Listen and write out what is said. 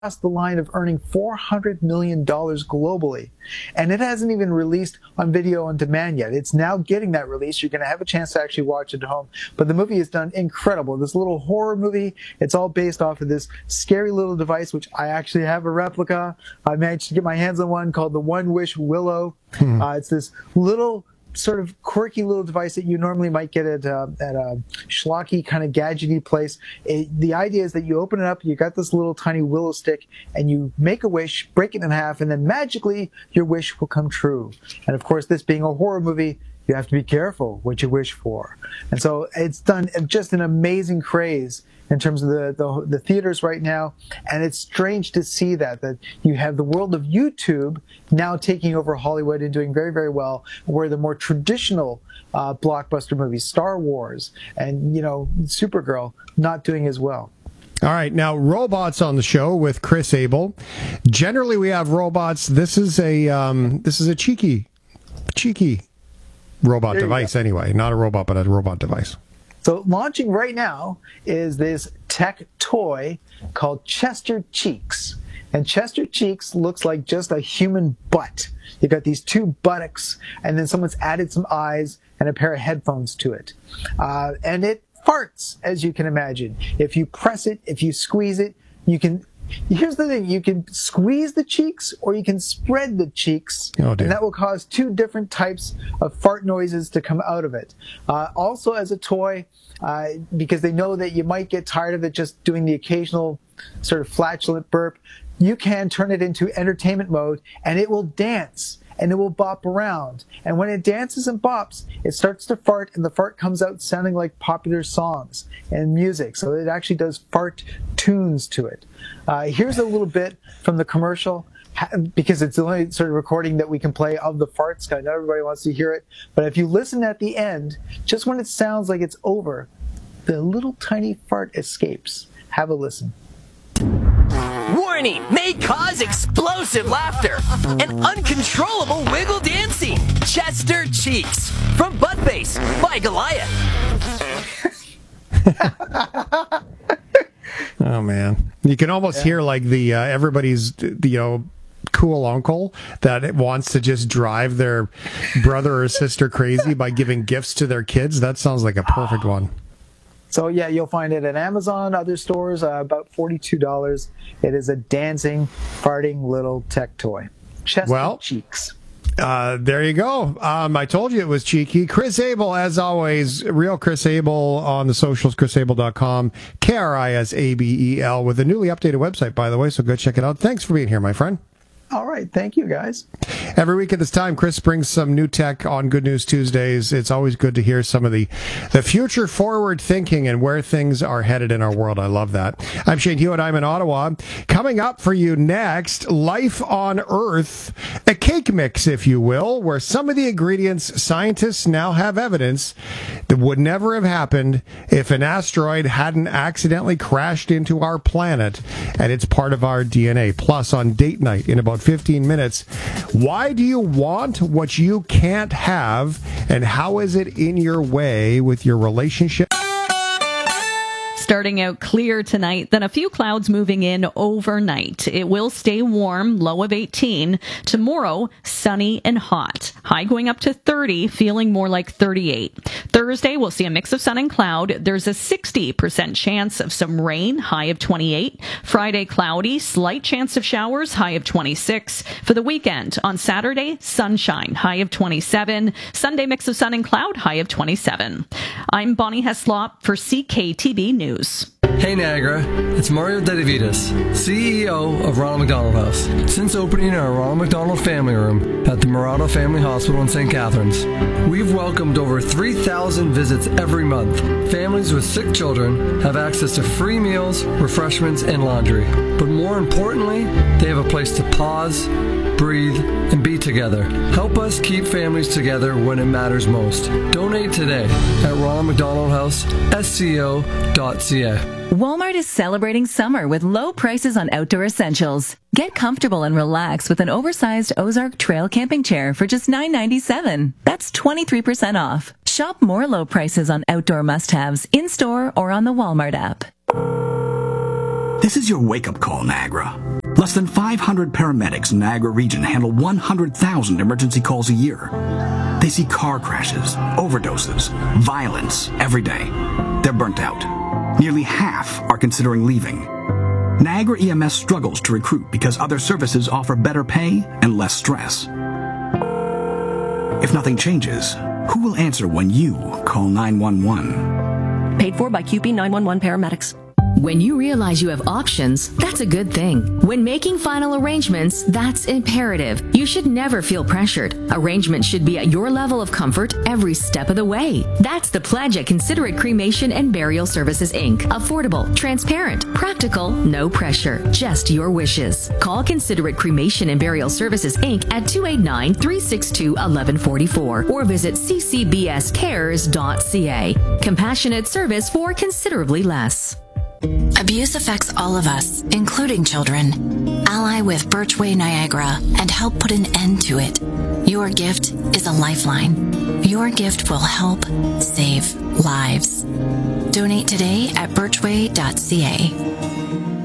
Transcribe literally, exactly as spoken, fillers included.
the line of earning four hundred million dollars globally. And it hasn't even released on video on demand yet. It's now getting that release. You're going to have a chance to actually watch it at home. But the movie is done incredible. This little horror movie, it's all based off of this scary little device, which I actually have a replica. I managed to get my hands on one called the One Wish Willow. Hmm. Uh, it's this little sort of quirky little device that you normally might get at, uh, at a schlocky kind of gadgety place. It, the idea is that you open it up, you got this little tiny willow stick, and you make a wish, break it in half, and then magically your wish will come true. And of course, this being a horror movie, you have to be careful what you wish for. And so it's done just an amazing craze in terms of the, the, the theaters right now. And it's strange to see that, that you have the world of YouTube now taking over Hollywood and doing very, very well, where the more traditional uh, blockbuster movies, Star Wars and, you know, Supergirl, not doing as well. All right, now robots on the show with Chris Abel. Generally, we have robots. This is a um, this is a cheeky, cheeky robot device anyway. Not a robot, but a robot device. So launching right now is this tech toy called Chester Cheeks. And Chester Cheeks looks like just a human butt. You've got these two buttocks, and then someone's added some eyes and a pair of headphones to it. Uh, and it farts, as you can imagine. If you press it, if you squeeze it, you can... Here's the thing, you can squeeze the cheeks or you can spread the cheeks, oh, and that will cause two different types of fart noises to come out of it. Uh, also as a toy, uh, because they know that you might get tired of it just doing the occasional sort of flatulent burp, you can turn it into entertainment mode and it will dance. And it will bop around. And when it dances and bops, it starts to fart, and the fart comes out sounding like popular songs and music. So it actually does fart tunes to it. Uh, here's a little bit from the commercial, because it's the only sort of recording that we can play of the farts. I know everybody wants to hear it. But if you listen at the end, just when it sounds like it's over, the little tiny fart escapes. Have a listen. Warning may cause explosive laughter and uncontrollable wiggle dancing. Chester Cheeks from Buttface by Goliath. Oh man, you can almost yeah. hear like the uh, everybody's you know cool uncle that wants to just drive their brother or sister crazy by giving gifts to their kids. That sounds like a perfect one. So yeah, you'll find it at Amazon, other stores, uh, about forty-two dollars. It is a dancing, farting little tech toy. Chester well, Cheeks. Uh, there you go. Um, I told you it was cheeky. Chris Abel, as always, real Chris Abel on the socials, chris abel dot com, K R I S A B E L, with a newly updated website, by the way, so go check it out. Thanks for being here, my friend. All right. Thank you, guys. Every week at this time, Chris brings some new tech on Good News Tuesdays. It's always good to hear some of the, the future forward thinking and where things are headed in our world. I love that. I'm Shane Hewitt. I'm in Ottawa. Coming up for you next, Life on Earth, a cake mix, if you will, where some of the ingredients scientists now have evidence that would never have happened if an asteroid hadn't accidentally crashed into our planet, and it's part of our D N A. Plus, on date night in about fifteen minutes, why do you want what you can't have, and how is it in your way with your relationship? Starting out clear tonight, then a few clouds moving in overnight. It will stay warm, low of eighteen. Tomorrow, sunny and hot. High going up to thirty, feeling more like thirty-eight. Thursday, we'll see a mix of sun and cloud. There's a sixty percent chance of some rain, high of twenty-eight. Friday, cloudy, slight chance of showers, high of twenty-six. For the weekend, on Saturday, sunshine, high of twenty-seven. Sunday, mix of sun and cloud, high of twenty-seven. I'm Bonnie Heslop for C K T B News. Hey Niagara, it's Mario Dedavidas, C E O of Ronald McDonald House. Since opening our Ronald McDonald Family Room at the Murata Family Hospital in Saint Catharines, we've welcomed over three thousand visits every month. Families with sick children have access to free meals, refreshments, and laundry. But more importantly, they have a place to pause, breathe, and be together. Help us keep families together when it matters most. Donate today at Ronald McDonald House, S C O dot C A. Walmart is celebrating summer with low prices on outdoor essentials. Get comfortable and relax with an oversized Ozark Trail camping chair for just nine ninety-seven. That's twenty-three percent off. Shop more low prices on outdoor must-haves in-store or on the Walmart app. This is your wake-up call, Niagara. Less than five hundred paramedics in Niagara region handle one hundred thousand emergency calls a year. They see car crashes, overdoses, violence every day. They're burnt out. Nearly half are considering leaving. Niagara E M S struggles to recruit because other services offer better pay and less stress. If nothing changes, who will answer when you call nine one one? Paid for by Q P nine one one paramedics. When you realize you have options, that's a good thing. When making final arrangements, that's imperative. You should never feel pressured. Arrangements should be at your level of comfort every step of the way. That's the pledge at Considerate Cremation and Burial Services, Incorporated. Affordable, transparent, practical, no pressure, just your wishes. Call Considerate Cremation and Burial Services, Incorporated at two eight nine, three six two, one one four four or visit c c b s cares dot c a. Compassionate service for considerably less. Abuse affects all of us, including children. Ally with Birchway Niagara and help put an end to it. Your gift is a lifeline. Your gift will help save lives. Donate today at birchway dot c a.